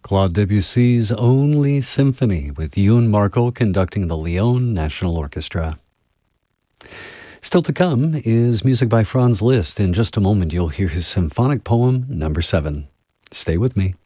Claude Debussy's Only Symphony, with Ewan Markle conducting the Lyon National Orchestra. Still to come is music by Franz Liszt. In just a moment, you'll hear his symphonic poem, number 7. Stay with me.